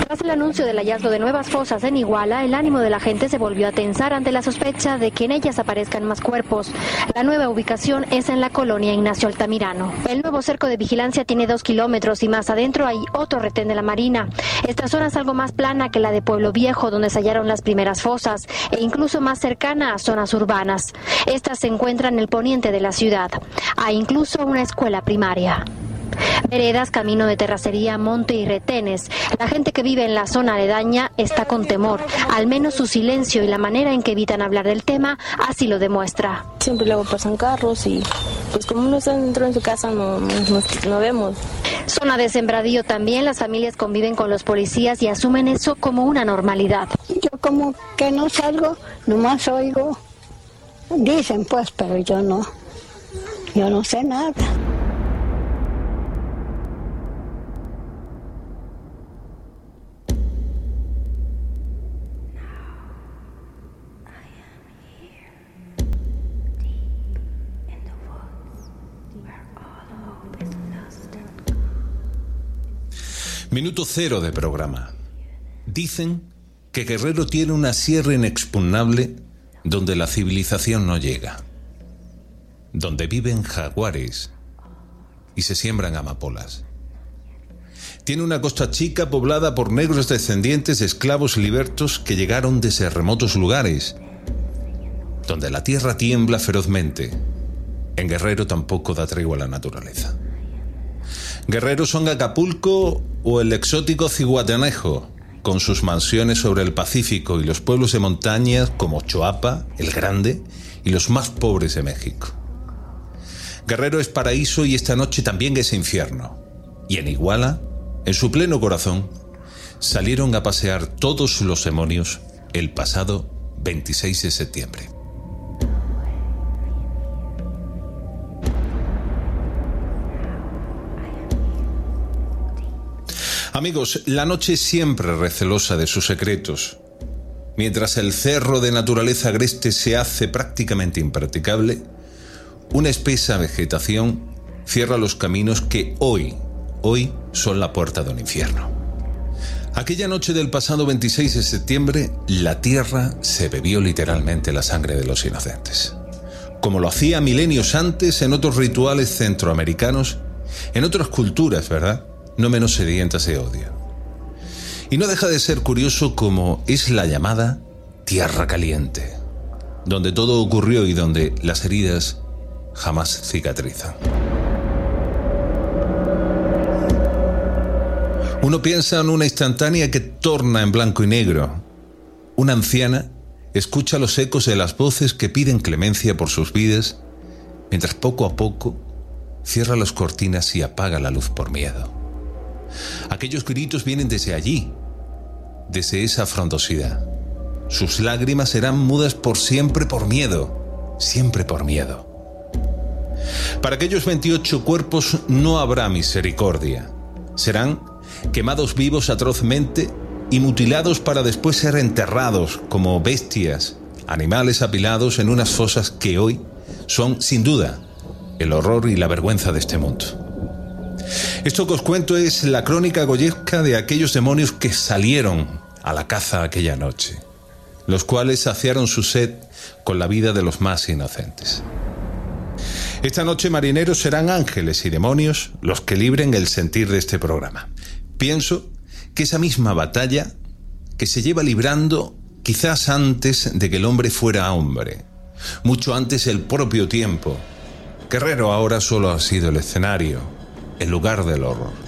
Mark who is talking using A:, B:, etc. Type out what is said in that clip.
A: Tras el anuncio del hallazgo de nuevas fosas en Iguala, el ánimo de la gente se volvió a tensar ante la sospecha de que en ellas aparezcan más cuerpos. La nueva ubicación es en la colonia Ignacio Altamirano. El nuevo cerco de vigilancia tiene 2 kilómetros y más adentro hay otro retén de la Marina. Esta zona es algo más plana que la de Pueblo Viejo, donde se hallaron las primeras fosas, e incluso más cercana a zonas urbanas. Estas se encuentran en el poniente de la ciudad. Hay incluso una escuela primaria. Veredas, camino de terracería, monte y retenes. La gente que vive en la zona aledaña está con temor. Al menos su silencio y la manera en que evitan hablar del tema así lo demuestra.
B: Siempre luego pasan carros y pues como uno está dentro de su casa no vemos.
A: Zona de Sembradío también, las familias conviven con los policías y asumen eso como una normalidad.
C: Yo como que no salgo, nomás oigo. Dicen pues, pero yo no sé nada.
D: Minuto cero de programa. Dicen que Guerrero tiene una sierra inexpugnable donde la civilización no llega, donde viven jaguares y se siembran amapolas. Tiene una costa chica poblada por negros descendientes de esclavos libertos que llegaron desde remotos lugares, donde la tierra tiembla ferozmente. En Guerrero tampoco da tregua a la naturaleza. Guerrero son Acapulco o el exótico Zihuatanejo, con sus mansiones sobre el Pacífico y los pueblos de montañas como Choapa, El Grande y los más pobres de México. Guerrero es paraíso y esta noche también es infierno. Y en Iguala, en su pleno corazón, salieron a pasear todos los demonios el pasado 26 de septiembre. Amigos, la noche es siempre recelosa de sus secretos. Mientras el cerro de naturaleza agreste se hace prácticamente impracticable, una espesa vegetación cierra los caminos que hoy son la puerta de un infierno. Aquella noche del pasado 26 de septiembre, la tierra se bebió literalmente la sangre de los inocentes. Como lo hacía milenios antes en otros rituales centroamericanos, en otras culturas, ¿verdad?, no menos sedientas de odio. Y no deja de ser curioso cómo es la llamada Tierra Caliente, donde todo ocurrió y donde las heridas jamás cicatrizan. Uno piensa en una instantánea que torna en blanco y negro. Una anciana escucha los ecos de las voces que piden clemencia por sus vidas, mientras poco a poco cierra las cortinas y apaga la luz por miedo. Aquellos gritos vienen desde allí, desde esa frondosidad. Sus lágrimas serán mudas por siempre por miedo, siempre por miedo. Para aquellos 28 cuerpos no habrá misericordia. Serán quemados vivos atrozmente y mutilados para después ser enterrados como bestias, animales apilados en unas fosas que hoy son, sin duda, el horror y la vergüenza de este mundo. Esto que os cuento es la crónica goyesca de aquellos demonios que salieron a la caza aquella noche, los cuales saciaron su sed con la vida de los más inocentes. Esta noche, marineros, serán ángeles y demonios los que libren el sentir de este programa. Pienso que esa misma batalla que se lleva librando quizás antes de que el hombre fuera hombre, mucho antes del propio tiempo. Guerrero ahora solo ha sido el escenario, el lugar del horror.